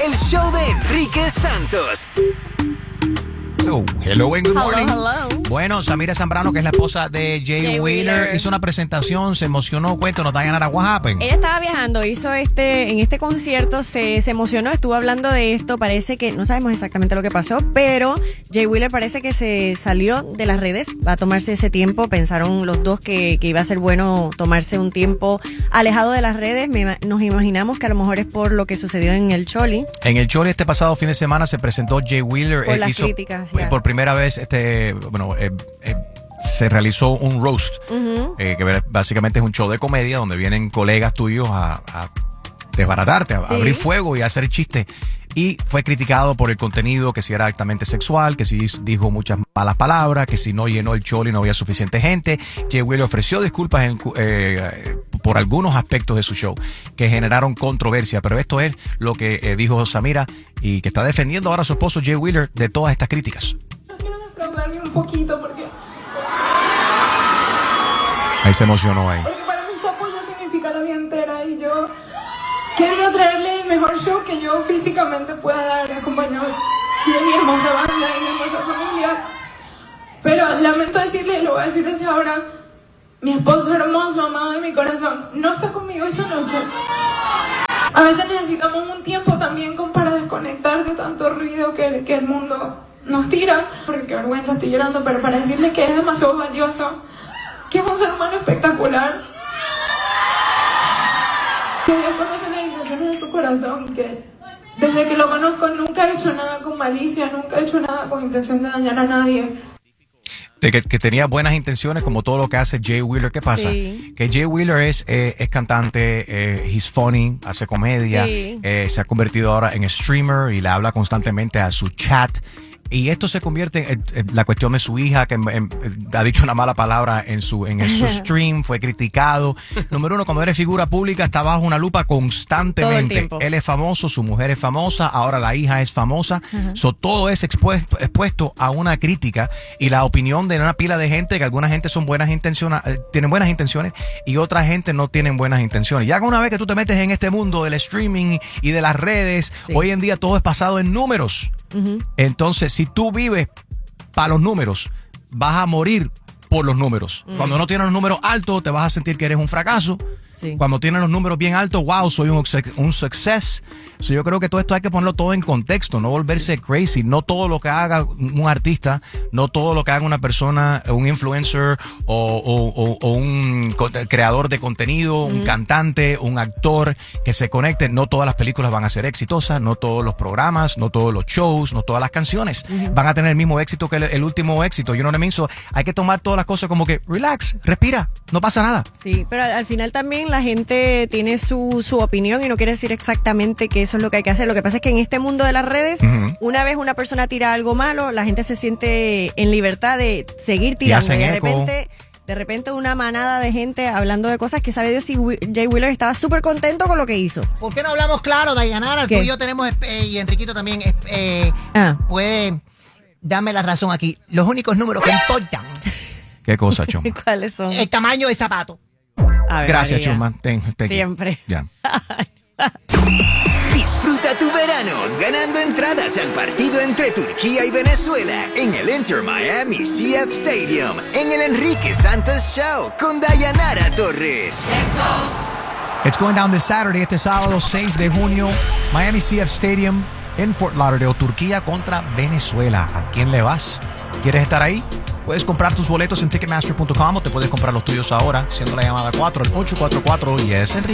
el show de Enrique Santos. Hello and good morning. Hello. Bueno, Samira Zambrano, que es la esposa de Jay Wheeler, hizo una presentación, se emocionó. Cuéntanos, Dayanara, what happened? Ella estaba viajando, hizo en este concierto, se emocionó, estuvo hablando de esto, parece que, no sabemos exactamente lo que pasó, pero Jay Wheeler parece que se salió de las redes, va a tomarse ese tiempo, pensaron los dos que iba a ser bueno tomarse un tiempo alejado de las redes, nos imaginamos que a lo mejor es por lo que sucedió en el Choli. En el Choli este pasado fin de semana se presentó Jay Wheeler. Por las críticas, ya. Por primera vez, se realizó un roast, que básicamente es un show de comedia donde vienen colegas tuyos a desbaratarte, a abrir fuego y a hacer chistes. Y fue criticado por el contenido, que si era altamente sexual, que si dijo muchas malas palabras, que si no llenó el Choli no había suficiente gente. Jay Wheeler ofreció disculpas por algunos aspectos de su show que generaron controversia, pero esto es lo que dijo Samira y que está defendiendo ahora a su esposo Jay Wheeler de todas estas críticas. No quiero defraudarme un poquito porque Ahí se emocionó ahí. para mí su apoyo significa la vida entera y yo quería traerle el mejor show que yo físicamente pueda dar, acompañado de mi hermosa banda y mi hermosa familia. Pero lamento decirle, lo voy a decir desde ahora, mi esposo hermoso, amado de mi corazón, no está conmigo esta noche. A veces necesitamos un tiempo también para desconectar de tanto ruido que el mundo nos tira. Porque qué vergüenza, estoy llorando, pero para decirle que es demasiado valioso, que es un ser humano espectacular, que Dios conoce las intenciones de su corazón, que desde que lo conozco nunca ha hecho nada con malicia, nunca ha hecho nada con intención de dañar a nadie. De que tenía buenas intenciones, como todo lo que hace Jay Wheeler. ¿Qué pasa? Sí. Que Jay Wheeler es cantante, he's funny, hace comedia, Sí. Se ha convertido ahora en streamer y le habla constantemente a su chat. Y esto se convierte en la cuestión de su hija, que ha dicho una mala palabra en su stream, fue criticado. Número uno, cuando eres figura pública, está bajo una lupa constantemente. Todo el tiempo. Él es famoso, su mujer es famosa, ahora la hija es famosa. Todo es expuesto a una crítica y la opinión de una pila de gente, que alguna gente son buenas intenciones, tienen buenas intenciones y otra gente no tienen buenas intenciones. Ya una vez que tú te metes en este mundo del streaming y de las redes, hoy en día todo es basado en números. Entonces, si tú vives para los números, vas a morir por los números. Cuando no tienes los números altos, te vas a sentir que eres un fracaso. Sí. Cuando tienes los números bien altos, wow, soy un success. So, yo creo que todo esto hay que ponerlo todo en contexto, no volverse crazy. No todo lo que haga un artista, no todo lo que haga una persona, un influencer o un creador de contenido, un cantante, un actor que se conecte, no todas las películas van a ser exitosas, no todos los programas, no todos los shows, no todas las canciones van a tener el mismo éxito que el último éxito. You know what I mean? So, hay que tomar todas las cosas como que relax, respira, no pasa nada. Sí, pero al final también la gente tiene su opinión y no quiere decir exactamente que eso es lo que hay que hacer. Lo que pasa es que en este mundo de las redes, una vez una persona tira algo malo, la gente se siente en libertad de seguir tirando. Y de repente una manada de gente hablando de cosas que sabe Dios si Jay Wheeler estaba súper contento con lo que hizo. ¿Por qué no hablamos claro, Dayanara? Tú ¿Qué? y yo tenemos, y Enriquito también, puede darme la razón aquí. Los únicos números que importan, ¿Qué cosa, Chuma? ¿Cuáles son? el tamaño del zapato. A ver, Gracias, María. Chuma. Siempre. Ya. Disfruta tu verano ganando entradas al partido entre Turquía y Venezuela en el Inter Miami CF Stadium en el Enrique Santos Show con Dayanara Torres. It's going down this Saturday, este sábado 6 de junio, Miami CF Stadium en Fort Lauderdale, Turquía contra Venezuela. ¿A quién le vas? ¿Quieres estar ahí? Puedes comprar tus boletos en Ticketmaster.com o te puedes comprar los tuyos ahora, siendo la llamada 4 al 844 y es Enrique.